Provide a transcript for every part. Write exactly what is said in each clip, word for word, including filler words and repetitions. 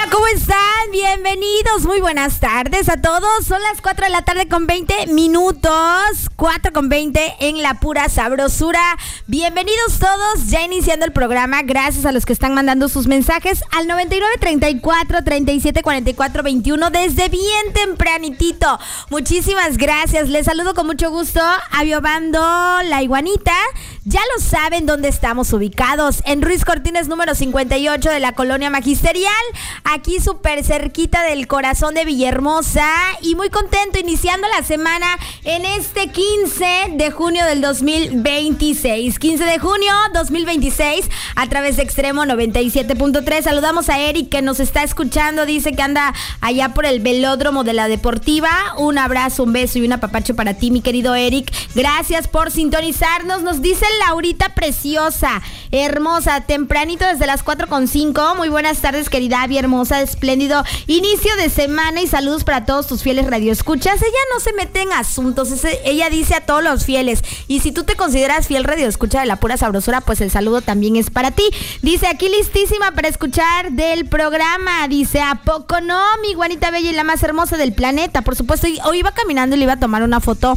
¿cómo están? Bienvenidos, muy buenas tardes a todos. Son las cuatro de la tarde con veinte minutos, cuatro con veinte en la pura sabrosura. Bienvenidos todos, ya iniciando el programa. Gracias a los que están mandando sus mensajes al noventa y nueve, treinta y cuatro, treinta y siete, cuarenta y cuatro, veintiuno desde bien tempranitito. Muchísimas gracias. Les saludo con mucho gusto a Biobando La Iguanita. Ya lo saben dónde estamos ubicados, en Ruiz Cortines número cincuenta y ocho de la Colonia Magisterial, aquí súper cerquita del corazón de Villahermosa, y muy contento iniciando la semana en este quince de junio del dos mil veintiséis, quince de junio dos mil veintiséis, a través de Extremo noventa y siete punto tres. Saludamos a Eric, que nos está escuchando, dice que anda allá por el velódromo de la Deportiva. Un abrazo, un beso y un apapacho para ti, mi querido Eric. Gracias por sintonizarnos. Nos dice Laurita preciosa, hermosa, tempranito desde las cuatro con cinco. Muy buenas tardes, querida Abby, hermosa, espléndido inicio de semana y saludos para todos tus fieles radioescuchas. Ella no se mete en asuntos, ese, ella dice a todos los fieles. Y si tú te consideras fiel radioescucha de la pura sabrosura, pues el saludo también es para ti. Dice aquí listísima para escuchar del programa. Dice, ¿a poco no? Mi iguanita bella y la más hermosa del planeta. Por supuesto, hoy iba caminando y le iba a tomar una foto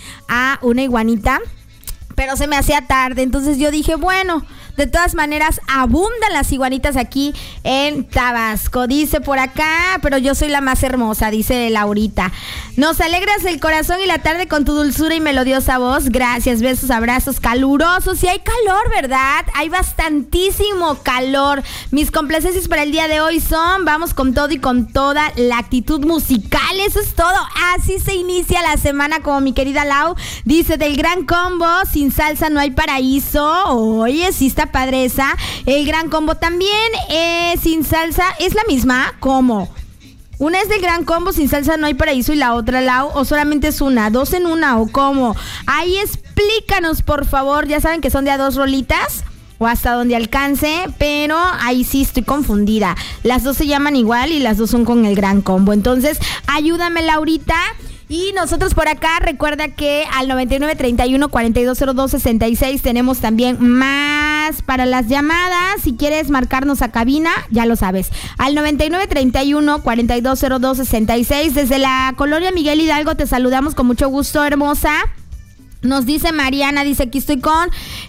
a una iguanita, pero se me hacía tarde, entonces yo dije, bueno, de todas maneras, abundan las iguanitas aquí en Tabasco. Dice por acá, pero yo soy la más hermosa, dice Laurita. Nos alegras el corazón y la tarde con tu dulzura y melodiosa voz. Gracias, besos, abrazos calurosos. Y hay calor, ¿verdad? Hay bastantísimo calor. Mis complacencias para el día de hoy son, vamos con todo y con toda la actitud musical. Eso es todo. Así se inicia la semana, como mi querida Lau dice, del Gran Combo, sin salsa no hay paraíso. Oye, sí está padre esa. El Gran Combo también, eh, sin salsa, ¿es la misma? ¿Cómo? Una es del Gran Combo, sin salsa no hay paraíso, y la otra, Lau, o solamente es una, dos en una, o cómo. Ahí explícanos, por favor. Ya saben que son de a dos rolitas, o hasta donde alcance, pero ahí sí estoy confundida. Las dos se llaman igual y las dos son con el Gran Combo. Entonces, ayúdame, Laurita. Y nosotros por acá, recuerda que al noventa y nueve, treinta y uno, cuarenta y dos, cero dos, sesenta y seis tenemos también más para las llamadas. Si quieres marcarnos a cabina, ya lo sabes, al noventa y nueve, treinta y uno, cuarenta y dos, cero dos, sesenta y seis. Desde la Colonia Miguel Hidalgo te saludamos con mucho gusto, hermosa. Nos dice Mariana, dice, aquí estoy con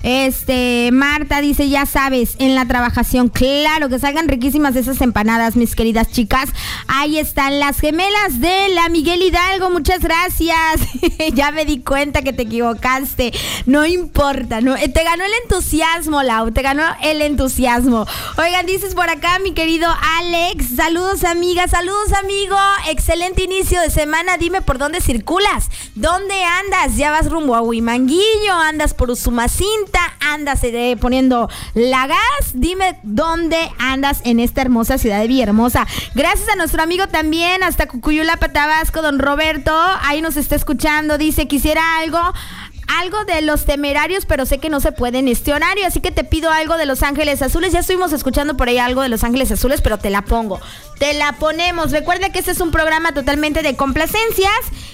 este Marta, dice, ya sabes, en la trabajación. Claro, que salgan riquísimas esas empanadas, mis queridas chicas. Ahí están las gemelas de la Miguel Hidalgo, muchas gracias. Ya me di cuenta que te equivocaste. No importa, no, te ganó el entusiasmo, Lau, te ganó el entusiasmo. Oigan, dices por acá, mi querido Alex, saludos amiga, saludos amigo, excelente inicio de semana. Dime por dónde circulas, dónde andas, ya vas rumbo a Huimanguillo, andas por Usumacinta, andas eh, poniendo la gas. Dime dónde andas en esta hermosa ciudad de Villahermosa. Gracias a nuestro amigo también hasta Cucuyulapa, Tabasco, don Roberto, ahí nos está escuchando. Dice, quisiera algo Algo de Los Temerarios, pero sé que no se puede en este horario, así que te pido algo de Los Ángeles Azules. Ya estuvimos escuchando por ahí algo de Los Ángeles Azules, pero te la pongo, te la ponemos. Recuerda que este es un programa totalmente de complacencias.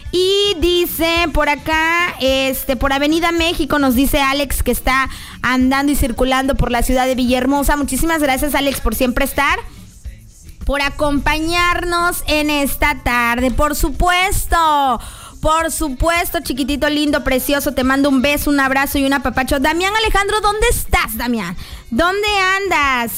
Y dice por acá, este, por Avenida México, nos dice Alex que está andando y circulando por la ciudad de Villahermosa. Muchísimas gracias, Alex, por siempre estar, por acompañarnos en esta tarde. Por supuesto, por supuesto, chiquitito, lindo, precioso, te mando un beso, un abrazo y un apapacho. Damián Alejandro, ¿dónde estás, Damián? ¿Dónde andas?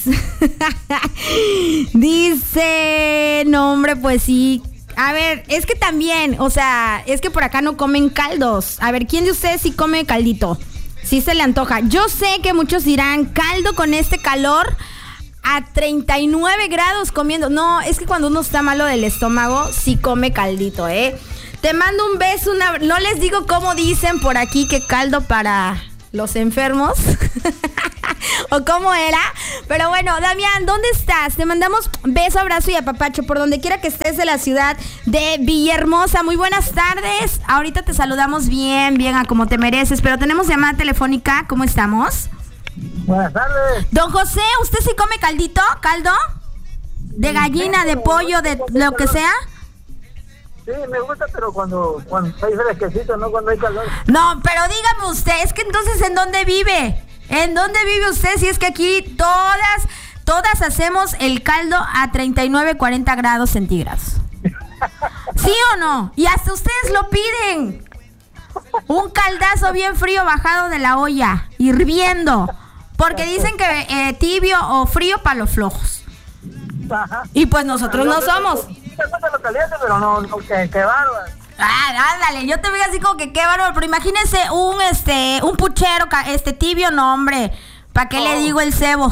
Dice, no, hombre, pues sí. A ver, es que también, o sea, es que por acá no comen caldos. A ver, ¿quién de ustedes sí come caldito? Sí se le antoja. Yo sé que muchos dirán, caldo con este calor a treinta y nueve grados comiendo. No, es que cuando uno está malo del estómago, sí come caldito, ¿eh? Te mando un beso, una... no les digo cómo dicen por aquí que caldo para los enfermos. ¿O cómo era? Pero bueno, Damián, ¿dónde estás? Te mandamos beso, abrazo y apapacho por donde quiera que estés de la ciudad de Villahermosa. Muy buenas tardes. Ahorita te saludamos bien, bien a como te mereces, pero tenemos llamada telefónica. ¿Cómo estamos? Buenas tardes. Don José, ¿usted sí come caldito? ¿Caldo? ¿De gallina, de pollo, de lo que sea? Sí, me gusta, pero cuando, cuando hay fresquecito, no cuando hay calor. No, pero dígame usted, es que entonces, ¿en dónde vive? ¿En dónde vive usted? Si es que aquí todas, todas hacemos el caldo a treinta y nueve, cuarenta grados centígrados. ¿Sí o no? Y hasta ustedes lo piden. Un caldazo bien frío bajado de la olla, hirviendo. Porque dicen que eh, tibio o frío para los flojos. Ajá. Y pues nosotros no somos. Lo caliente, pero no, no que, que bárbaro. Ah, ándale, yo te veo así como que qué bárbaro, pero imagínense un este un puchero este tibio, no hombre, ¿para qué oh. le digo el cebo?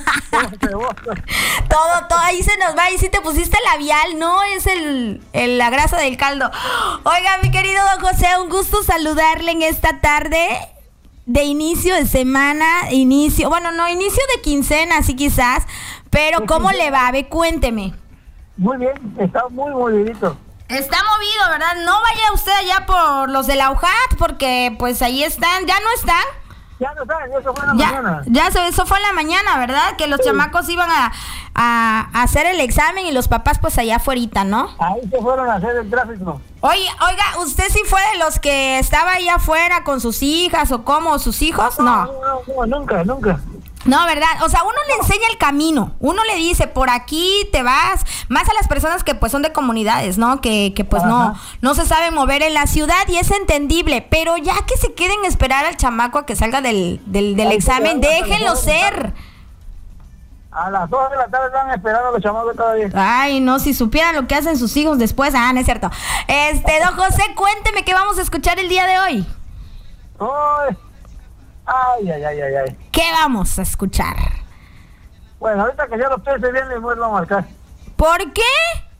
todo, todo, ahí se nos va, y si te pusiste labial, no, es el, el la grasa del caldo. Oiga, mi querido don José, un gusto saludarle en esta tarde de inicio de semana, inicio, bueno, no, inicio de quincena, así quizás, pero ¿cómo le va? A ver, cuénteme. Muy bien, está muy movidito. Está movido, ¿verdad? No vaya usted allá por los de la U J A T, porque pues ahí están, ¿ya no están? Ya no están, eso fue en la ya, mañana. Ya, eso fue en la mañana, ¿verdad? Que los sí. chamacos iban a, a, a hacer el examen y los papás pues allá afuera, ¿no? Ahí se fueron a hacer el tráfico. Oye, oiga, ¿usted sí fue de los que estaba ahí afuera con sus hijas o cómo, sus hijos? No. No, no, no, nunca, nunca. No, ¿verdad? O sea, uno le enseña el camino, uno le dice, por aquí te vas, más a las personas que pues son de comunidades, ¿no? Que, que pues no, no se saben mover en la ciudad y es entendible, pero ya que se queden esperar al chamaco a que salga del, del, del examen, déjenlo ser. A las dos de la tarde van esperando a los chamacos todavía. Ay, no, si supieran lo que hacen sus hijos después, ah, no es cierto. Este, don José, cuénteme qué vamos a escuchar el día de hoy. Ay. Ay, ay, ay, ay, ay. ¿Qué vamos a escuchar? Bueno, ahorita que ya lo piense bien, le vuelvo a marcar. ¿Por qué?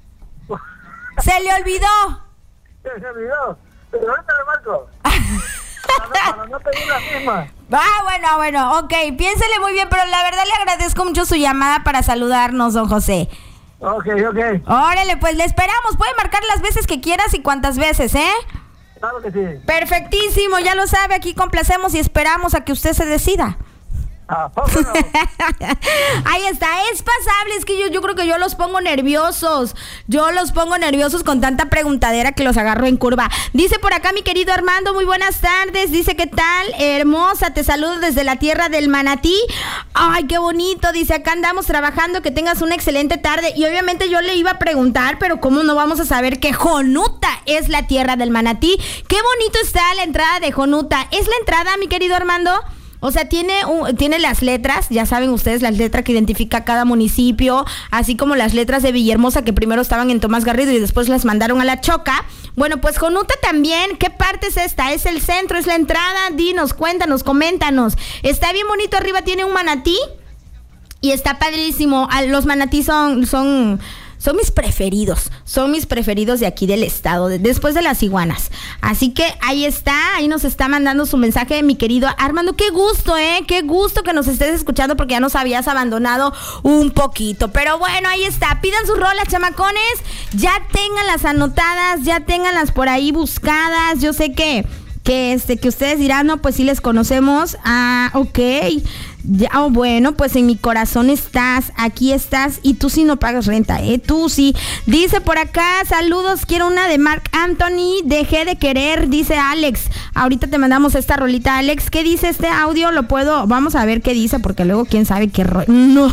¿Se le olvidó? Se le olvidó. Pero ahorita le marco. para, no, para no pedir la misma. Ah, bueno, bueno, ok. Piénsele muy bien, pero la verdad le agradezco mucho su llamada para saludarnos, don José. Ok, ok. Órale, pues le esperamos. Puede marcar las veces que quieras y cuantas veces, ¿eh? Claro que sí. Perfectísimo, ya lo sabe, aquí complacemos y esperamos a que usted se decida. Ah, no. Ahí está, es pasable, es que yo, yo creo que yo los pongo nerviosos, yo los pongo nerviosos con tanta preguntadera que los agarro en curva. Dice por acá mi querido Armando, muy buenas tardes, dice, ¿qué tal? Hermosa, te saludo desde la tierra del manatí. Ay, qué bonito, dice, acá andamos trabajando, que tengas una excelente tarde. Y obviamente yo le iba a preguntar, pero ¿cómo no vamos a saber que Jonuta es la tierra del manatí? Qué bonito está la entrada de Jonuta. ¿Es la entrada, mi querido Armando? O sea, tiene un, tiene las letras, ya saben ustedes, las letras que identifica cada municipio, así como las letras de Villahermosa que primero estaban en Tomás Garrido y después las mandaron a La Choca. Bueno, pues Jonuta también, ¿qué parte es esta? ¿Es el centro? ¿Es la entrada? Dinos, cuéntanos, coméntanos. Está bien bonito, arriba tiene un manatí y está padrísimo. Los manatí son... son Son mis preferidos, son mis preferidos de aquí del estado, de, después de las iguanas. Así que ahí está, ahí nos está mandando su mensaje mi querido Armando. Qué gusto, ¿eh? Qué gusto que nos estés escuchando porque ya nos habías abandonado un poquito. Pero bueno, ahí está, pidan sus rolas, chamacones, ya ténganlas anotadas, ya ténganlas por ahí buscadas. Yo sé que, que, este, que ustedes dirán, no, pues sí les conocemos. Ah, ok. Ya, oh, bueno, pues en mi corazón estás, aquí estás y tú sí no pagas renta, ¿eh? Tú sí. Dice por acá, saludos, quiero una de Marc Anthony, dejé de querer, dice Alex. Ahorita te mandamos esta rolita, Alex. ¿Qué dice este audio? Lo puedo, vamos a ver qué dice, porque luego quién sabe qué rollo. No.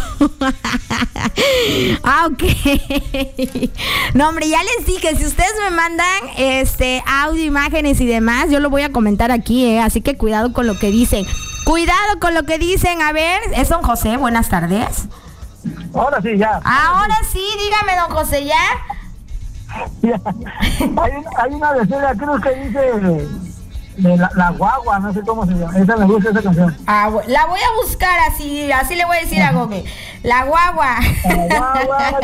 Ah, ok. No, hombre, ya les dije, si ustedes me mandan este audio, imágenes y demás, yo lo voy a comentar aquí, ¿eh? Así que cuidado con lo que dicen. Cuidado con lo que dicen. A ver, es don José, buenas tardes. Ahora sí, ya. Ahora sí, dígame, don José, ¿ya? Ya. Hay, hay una de Celia Cruz que dice de la, la guagua, no sé cómo se llama. Esa me gusta, esa canción. Ah, la voy a buscar así, así le voy a decir a Gómez. La guagua. La guagua.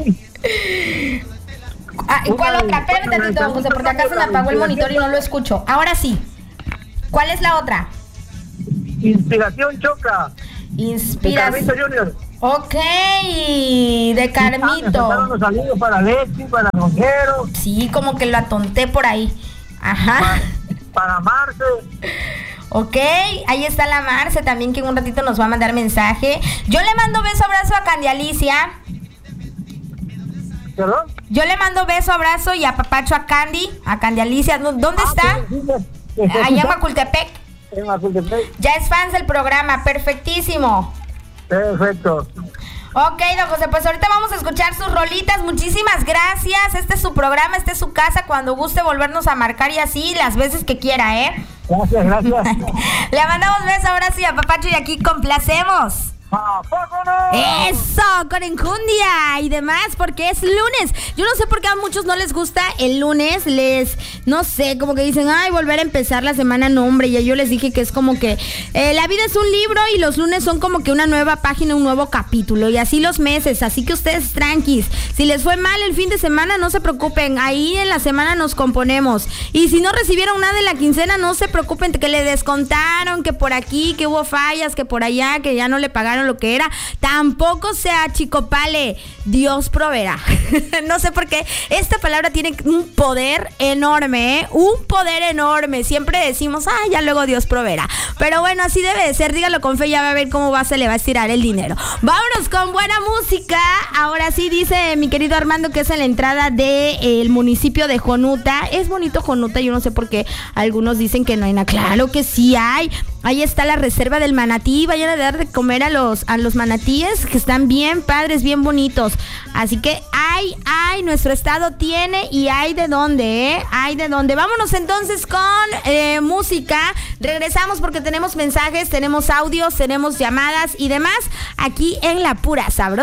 Ah, ¿y cuál otra? Espérame tantito, don José, porque acá se me apagó el monitor y no lo escucho. Ahora sí. ¿Cuál es la otra? Inspiración Choca. Inspiración. De Carmito Junior. Ok, de Carmito. Ah, los saludos para Lexi, para Rongero. Sí, como que lo atonté por ahí. Ajá. Para, para Marce. Ok, ahí está la Marce también, que en un ratito nos va a mandar mensaje. Yo le mando beso, abrazo a Candy Alicia. ¿Perdón? Yo le mando beso, abrazo y a papacho a Candy, a Candy Alicia. ¿Dónde ah, está? Sí, sí, sí. Allá en Macultepec. En Macultepec. Ya es fans del programa, perfectísimo. Perfecto. Ok, don José, pues ahorita vamos a escuchar sus rolitas. Muchísimas gracias. Este es su programa, este es su casa. Cuando guste volvernos a marcar y así, las veces que quiera, ¿eh? Gracias, gracias. Le mandamos besos ahora sí a Papacho y aquí complacemos. ¿A poco no? Eso, con enjundia y demás, porque es lunes. Yo no sé por qué a muchos no les gusta el lunes. Les, no sé, como que dicen, ay, volver a empezar la semana. No, hombre, ya yo les dije que es como que eh, la vida es un libro y los lunes son como que una nueva página, un nuevo capítulo. Y así los meses, así que ustedes tranquis. Si les fue mal el fin de semana, no se preocupen. Ahí en la semana nos componemos. Y si no recibieron nada de la quincena, no se preocupen, que le descontaron, que por aquí, que hubo fallas, que por allá, que ya no le pagaron lo que era. Tampoco sea chicopale, Dios proveerá. No sé por qué esta palabra tiene un poder enorme, ¿eh? Un poder enorme. Siempre decimos, ah, ya luego Dios proveerá. Pero bueno, así debe de ser. Dígalo con fe, ya va a ver cómo va, se le va a estirar el dinero. Vámonos con buena música. Ahora sí dice mi querido Armando que es en la entrada del municipio de Jonuta. Es bonito Jonuta, yo no sé por qué algunos dicen que no hay nada. Claro que sí hay. Ahí está la reserva del manatí. Vayan a dar de comer a los, a los manatíes, que están bien padres, bien bonitos. Así que hay, hay, nuestro estado tiene y hay de dónde, ¿eh? Hay de dónde. Vámonos entonces con eh, música. Regresamos porque tenemos mensajes, tenemos audios, tenemos llamadas y demás aquí en La Pura Sabrosa.